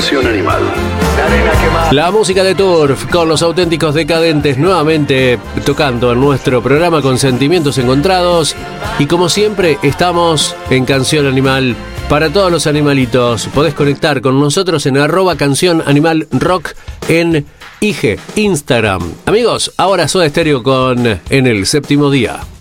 Canción Animal. La música de Turf con los auténticos decadentes nuevamente tocando en nuestro programa con sentimientos encontrados. Y como siempre estamos en Canción Animal para todos los animalitos. Podés conectar con nosotros en @Canción Animal Rock en IG, Instagram. Amigos, ahora Soda Stereo con En el Séptimo Día.